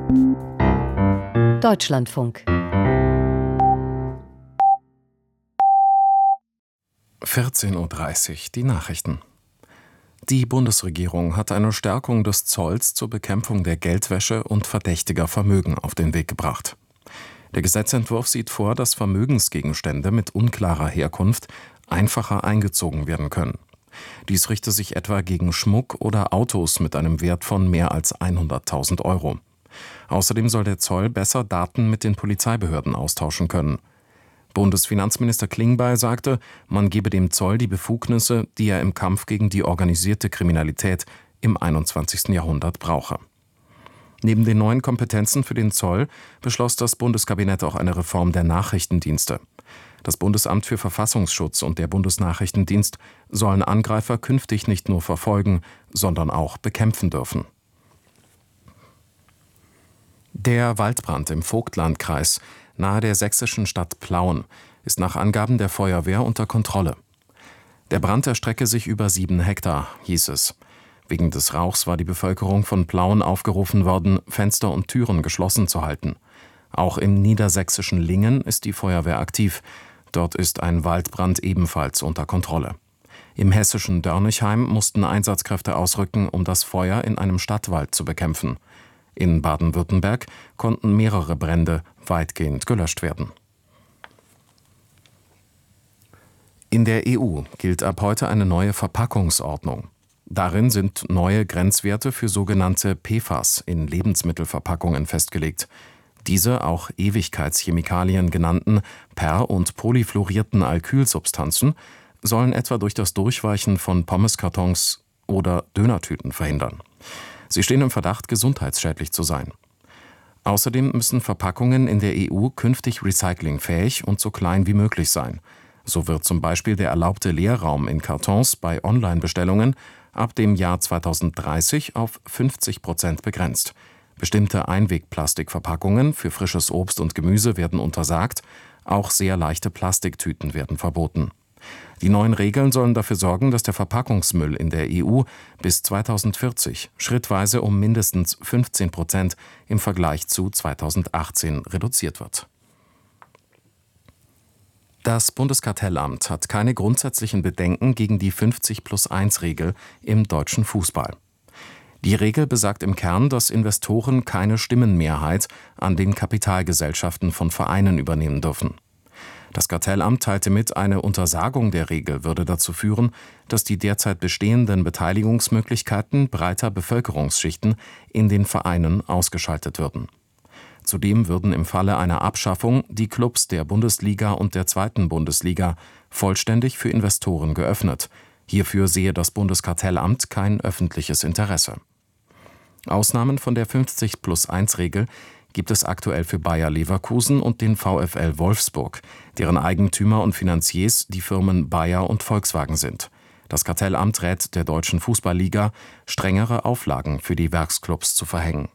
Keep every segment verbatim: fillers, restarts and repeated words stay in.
Deutschlandfunk. vierzehn Uhr dreißig, die Nachrichten. Die Bundesregierung hat eine Stärkung des Zolls zur Bekämpfung der Geldwäsche und verdächtiger Vermögen auf den Weg gebracht. Der Gesetzentwurf sieht vor, dass Vermögensgegenstände mit unklarer Herkunft einfacher eingezogen werden können. Dies richte sich etwa gegen Schmuck oder Autos mit einem Wert von mehr als hunderttausend Euro. Außerdem soll der Zoll besser Daten mit den Polizeibehörden austauschen können. Bundesfinanzminister Klingbeil sagte, man gebe dem Zoll die Befugnisse, die er im Kampf gegen die organisierte Kriminalität im einundzwanzigsten Jahrhundert brauche. Neben den neuen Kompetenzen für den Zoll beschloss das Bundeskabinett auch eine Reform der Nachrichtendienste. Das Bundesamt für Verfassungsschutz und der Bundesnachrichtendienst sollen Angreifer künftig nicht nur verfolgen, sondern auch bekämpfen dürfen. Der Waldbrand im Vogtlandkreis nahe der sächsischen Stadt Plauen ist nach Angaben der Feuerwehr unter Kontrolle. Der Brand erstrecke sich über sieben Hektar, hieß es. Wegen des Rauchs war die Bevölkerung von Plauen aufgerufen worden, Fenster und Türen geschlossen zu halten. Auch im niedersächsischen Lingen ist die Feuerwehr aktiv. Dort ist ein Waldbrand ebenfalls unter Kontrolle. Im hessischen Dörnigheim mussten Einsatzkräfte ausrücken, um das Feuer in einem Stadtwald zu bekämpfen. In Baden-Württemberg konnten mehrere Brände weitgehend gelöscht werden. In der E U gilt ab heute eine neue Verpackungsordnung. Darin sind neue Grenzwerte für sogenannte P F A S in Lebensmittelverpackungen festgelegt. Diese auch Ewigkeitschemikalien genannten per- und polyfluorierten Alkylsubstanzen sollen etwa durch das Durchweichen von Pommeskartons oder Dönertüten verhindern. Sie stehen im Verdacht, gesundheitsschädlich zu sein. Außerdem müssen Verpackungen in der E U künftig recyclingfähig und so klein wie möglich sein. So wird zum Beispiel der erlaubte Leerraum in Kartons bei Online-Bestellungen ab dem Jahr zweitausenddreißig auf fünfzig Prozent begrenzt. Bestimmte Einwegplastikverpackungen für frisches Obst und Gemüse werden untersagt, auch sehr leichte Plastiktüten werden verboten. Die neuen Regeln sollen dafür sorgen, dass der Verpackungsmüll in der E U bis zweitausendvierzig schrittweise um mindestens fünfzehn Prozent im Vergleich zu zweitausendachtzehn reduziert wird. Das Bundeskartellamt hat keine grundsätzlichen Bedenken gegen die fünfzig plus eins Regel im deutschen Fußball. Die Regel besagt im Kern, dass Investoren keine Stimmenmehrheit an den Kapitalgesellschaften von Vereinen übernehmen dürfen. Das Kartellamt teilte mit, eine Untersagung der Regel würde dazu führen, dass die derzeit bestehenden Beteiligungsmöglichkeiten breiter Bevölkerungsschichten in den Vereinen ausgeschaltet würden. Zudem würden im Falle einer Abschaffung die Clubs der Bundesliga und der zweiten Bundesliga vollständig für Investoren geöffnet. Hierfür sehe das Bundeskartellamt kein öffentliches Interesse. Ausnahmen von der fünfzig plus eins Regel gibt es aktuell für Bayer Leverkusen und den VfL Wolfsburg, deren Eigentümer und Finanziers die Firmen Bayer und Volkswagen sind. Das Kartellamt rät der Deutschen Fußballliga, strengere Auflagen für die Werksclubs zu verhängen.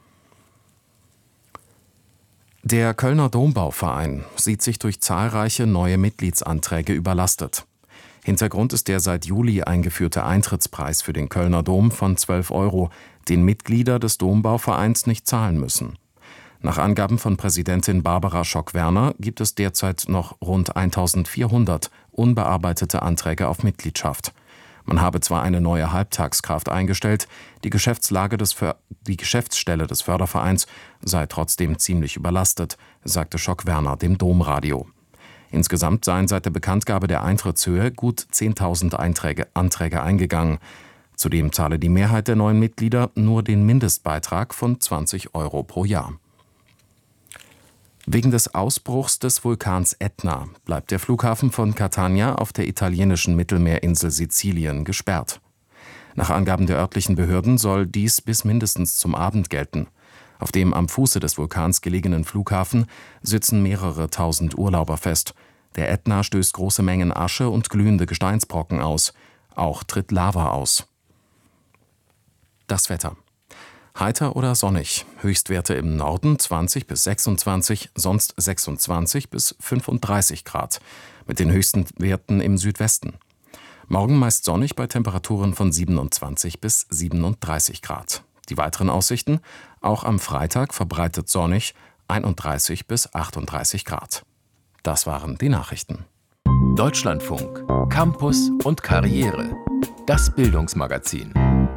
Der Kölner Dombauverein sieht sich durch zahlreiche neue Mitgliedsanträge überlastet. Hintergrund ist der seit Juli eingeführte Eintrittspreis für den Kölner Dom von zwölf Euro, den Mitglieder des Dombauvereins nicht zahlen müssen. Nach Angaben von Präsidentin Barbara Schock-Werner gibt es derzeit noch rund eintausendvierhundert unbearbeitete Anträge auf Mitgliedschaft. Man habe zwar eine neue Halbtagskraft eingestellt, die Geschäftslage des För- die Geschäftsstelle des Fördervereins sei trotzdem ziemlich überlastet, sagte Schock-Werner dem Domradio. Insgesamt seien seit der Bekanntgabe der Eintrittshöhe gut zehntausend Einträge, Anträge eingegangen. Zudem zahle die Mehrheit der neuen Mitglieder nur den Mindestbeitrag von zwanzig Euro pro Jahr. Wegen des Ausbruchs des Vulkans Ätna bleibt der Flughafen von Catania auf der italienischen Mittelmeerinsel Sizilien gesperrt. Nach Angaben der örtlichen Behörden soll dies bis mindestens zum Abend gelten. Auf dem am Fuße des Vulkans gelegenen Flughafen sitzen mehrere tausend Urlauber fest. Der Ätna stößt große Mengen Asche und glühende Gesteinsbrocken aus. Auch tritt Lava aus. Das Wetter. Heiter oder sonnig, Höchstwerte im Norden zwanzig bis sechsundzwanzig, sonst sechsundzwanzig bis fünfunddreißig Grad, mit den höchsten Werten im Südwesten. Morgen meist sonnig bei Temperaturen von siebenundzwanzig bis siebenunddreißig Grad. Die weiteren Aussichten? Auch am Freitag verbreitet sonnig, einunddreißig bis achtunddreißig Grad. Das waren die Nachrichten. Deutschlandfunk, Campus und Karriere. Das Bildungsmagazin.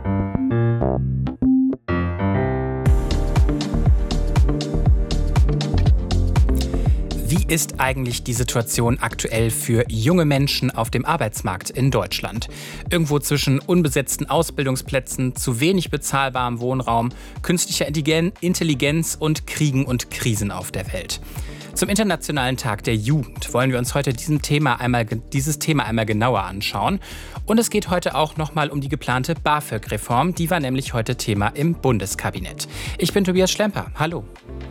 Wie ist eigentlich die Situation aktuell für junge Menschen auf dem Arbeitsmarkt in Deutschland? Irgendwo zwischen unbesetzten Ausbildungsplätzen, zu wenig bezahlbarem Wohnraum, künstlicher Intelligenz und Kriegen und Krisen auf der Welt. Zum Internationalen Tag der Jugend wollen wir uns heute diesem Thema einmal, dieses Thema einmal genauer anschauen. Und es geht heute auch nochmal um die geplante BAföG-Reform. Die war nämlich heute Thema im Bundeskabinett. Ich bin Tobias Schlemper. Hallo.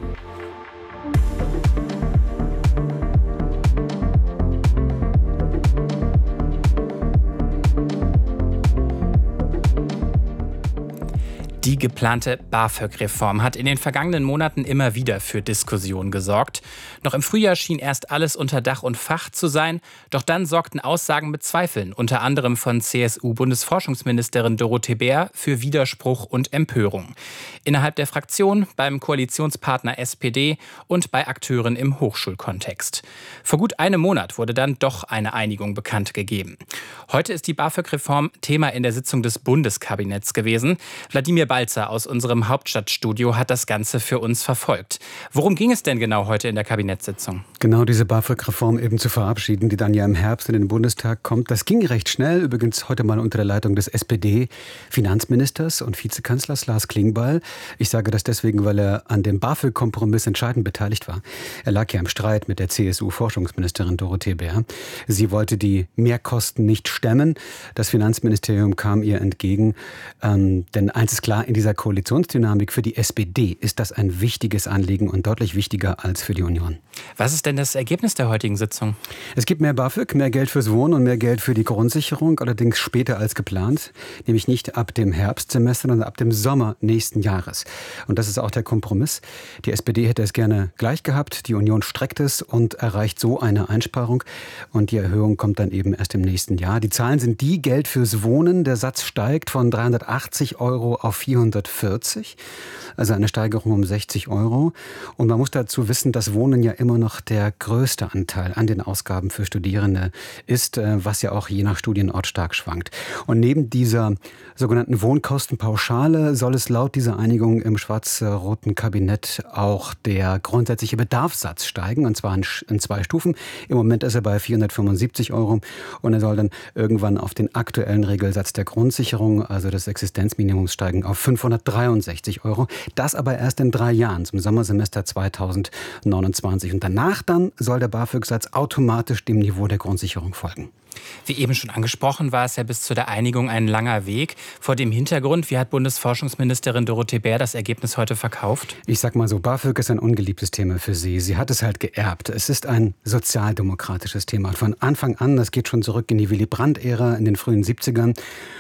Die geplante BAföG-Reform hat in den vergangenen Monaten immer wieder für Diskussionen gesorgt. Noch im Frühjahr schien erst alles unter Dach und Fach zu sein, doch dann sorgten Aussagen mit Zweifeln, unter anderem von C S U-Bundesforschungsministerin Dorothee Bär, für Widerspruch und Empörung. Innerhalb der Fraktion, beim Koalitionspartner S P D und bei Akteuren im Hochschulkontext. Vor gut einem Monat wurde dann doch eine Einigung bekannt gegeben. Heute ist die BAföG-Reform Thema in der Sitzung des Bundeskabinetts gewesen. Wladimir Balzer aus unserem Hauptstadtstudio hat das Ganze für uns verfolgt. Worum ging es denn genau heute in der Kabinettssitzung? Genau diese BAföG-Reform eben zu verabschieden, die dann ja im Herbst in den Bundestag kommt. Das ging recht schnell, übrigens heute mal unter der Leitung des S P D-Finanzministers und Vizekanzlers Lars Klingbeil. Ich sage das deswegen, weil er an dem BAföG-Kompromiss entscheidend beteiligt war. Er lag ja im Streit mit der C S U-Forschungsministerin Dorothee Bär. Sie wollte die Mehrkosten nicht stemmen. Das Finanzministerium kam ihr entgegen. Ähm, denn eins ist klar, in dieser Koalitionsdynamik für die S P D ist das ein wichtiges Anliegen und deutlich wichtiger als für die Union. Was ist denn das Ergebnis der heutigen Sitzung? Es gibt mehr BAföG, mehr Geld fürs Wohnen und mehr Geld für die Grundsicherung, allerdings später als geplant, nämlich nicht ab dem Herbstsemester, sondern ab dem Sommer nächsten Jahres. Und das ist auch der Kompromiss. Die S P D hätte es gerne gleich gehabt, die Union streckt es und erreicht so eine Einsparung und die Erhöhung kommt dann eben erst im nächsten Jahr. Die Zahlen sind die: Geld fürs Wohnen, der Satz steigt von dreihundertachtzig Euro auf vierhundertvierzig, also eine Steigerung um sechzig Euro. Und man muss dazu wissen, dass Wohnen ja immer noch der größte Anteil an den Ausgaben für Studierende ist, was ja auch je nach Studienort stark schwankt. Und neben dieser sogenannten Wohnkostenpauschale soll es laut dieser Einigung im schwarz-roten Kabinett auch der grundsätzliche Bedarfssatz steigen, und zwar in zwei Stufen. Im Moment ist er bei vierhundertfünfundsiebzig Euro und er soll dann irgendwann auf den aktuellen Regelsatz der Grundsicherung, also des Existenzminimums, steigen auf fünfhundertdreiundsechzig Euro. Das aber erst in drei Jahren, zum Sommersemester zweitausendneunundzwanzig. Und danach dann soll der BAföG-Satz automatisch dem Niveau der Grundsicherung folgen. Wie eben schon angesprochen, war es ja bis zu der Einigung ein langer Weg. Vor dem Hintergrund, wie hat Bundesforschungsministerin Dorothee Bär das Ergebnis heute verkauft? Ich sag mal so, BAföG ist ein ungeliebtes Thema für sie. Sie hat es halt geerbt. Es ist ein sozialdemokratisches Thema. Von Anfang an, das geht schon zurück in die Willy-Brandt-Ära in den frühen siebzigern.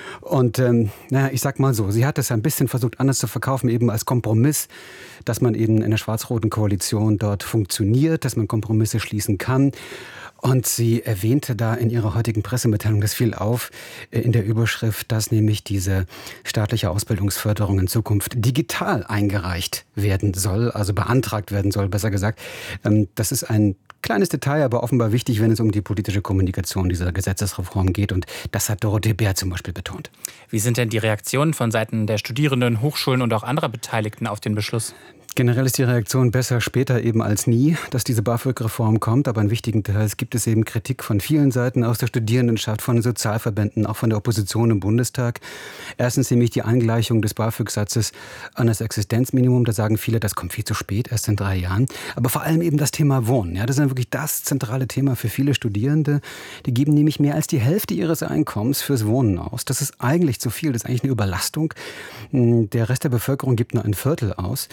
Und ähm, naja, ich sag mal so, sie hat es ein bisschen versucht anders zu verkaufen, eben als Kompromiss, dass man eben in der schwarz-roten Koalition dort funktioniert, dass man Kompromisse schließen kann. Und sie erwähnte da in ihrer heutigen Pressemitteilung, das fiel auf, in der Überschrift, dass nämlich diese staatliche Ausbildungsförderung in Zukunft digital eingereicht werden soll, also beantragt werden soll, besser gesagt. Das ist ein kleines Detail, aber offenbar wichtig, wenn es um die politische Kommunikation dieser Gesetzesreform geht. Und das hat Dorothee Bär zum Beispiel betont. Wie sind denn die Reaktionen von Seiten der Studierenden, Hochschulen und auch anderer Beteiligten auf den Beschluss? Generell ist die Reaktion besser später eben als nie, dass diese BAföG-Reform kommt. Aber in wichtigen Details gibt es eben Kritik von vielen Seiten aus der Studierendenschaft, von den Sozialverbänden, auch von der Opposition im Bundestag. Erstens nämlich die Angleichung des BAföG-Satzes an das Existenzminimum. Da sagen viele, das kommt viel zu spät, erst in drei Jahren. Aber vor allem eben das Thema Wohnen. Ja, das ist wirklich das zentrale Thema für viele Studierende. Die geben nämlich mehr als die Hälfte ihres Einkommens fürs Wohnen aus. Das ist eigentlich zu viel, das ist eigentlich eine Überlastung. Der Rest der Bevölkerung gibt nur ein Viertel aus.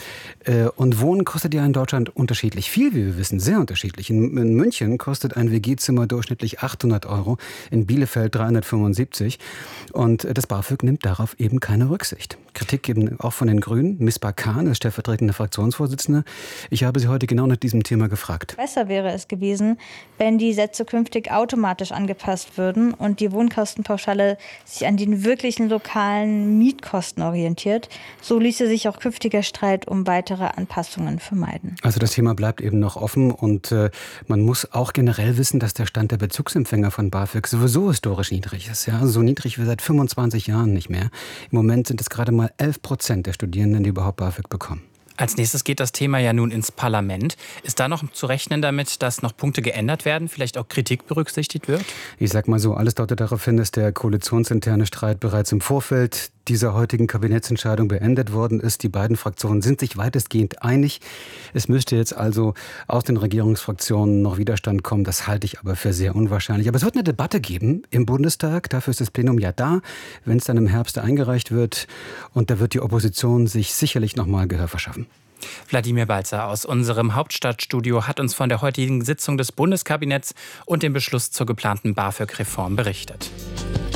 Und Wohnen kostet ja in Deutschland unterschiedlich viel, wie wir wissen, sehr unterschiedlich. In, in München kostet ein W G-Zimmer durchschnittlich achthundert Euro, in Bielefeld dreihundertfünfundsiebzig. Und das BAföG nimmt darauf eben keine Rücksicht. Kritik eben auch von den Grünen. Misbah Khan ist stellvertretende Fraktionsvorsitzende. Ich habe Sie heute genau nach diesem Thema gefragt. Besser wäre es gewesen, wenn die Sätze künftig automatisch angepasst würden und die Wohnkostenpauschale sich an den wirklichen lokalen Mietkosten orientiert. So ließe sich auch künftiger Streit um weitere Anpassungen vermeiden. Also das Thema bleibt eben noch offen und äh, man muss auch generell wissen, dass der Stand der Bezugsempfänger von BAföG sowieso historisch niedrig ist. Ja? So niedrig wie seit fünfundzwanzig Jahren nicht mehr. Im Moment sind es gerade mal elf Prozent der Studierenden, die überhaupt BAföG bekommen. Als nächstes geht das Thema ja nun ins Parlament. Ist da noch zu rechnen damit, dass noch Punkte geändert werden, vielleicht auch Kritik berücksichtigt wird? Ich sag mal so, alles deutet darauf hin, dass der koalitionsinterne Streit bereits im Vorfeld dieser heutigen Kabinettsentscheidung beendet worden ist. Die beiden Fraktionen sind sich weitestgehend einig. Es müsste jetzt also aus den Regierungsfraktionen noch Widerstand kommen. Das halte ich aber für sehr unwahrscheinlich. Aber es wird eine Debatte geben im Bundestag. Dafür ist das Plenum ja da, wenn es dann im Herbst eingereicht wird. Und da wird die Opposition sich sicherlich noch mal Gehör verschaffen. Wladimir Balzer aus unserem Hauptstadtstudio hat uns von der heutigen Sitzung des Bundeskabinetts und dem Beschluss zur geplanten BAföG-Reform berichtet.